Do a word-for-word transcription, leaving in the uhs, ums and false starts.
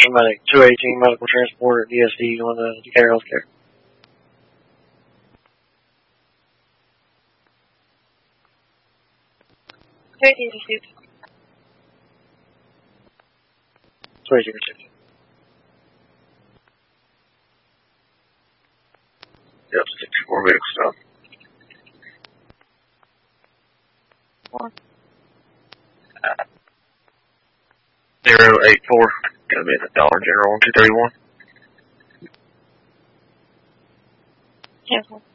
paramedic, two eighteen medical transport at D S D on the Decatur Healthcare. Thirteen received. Twenty-two received. Yep, sixty-four vehicles down. Four. Uh, zero eight four. Gonna be at the Dollar General on two thirty-one. Cancel.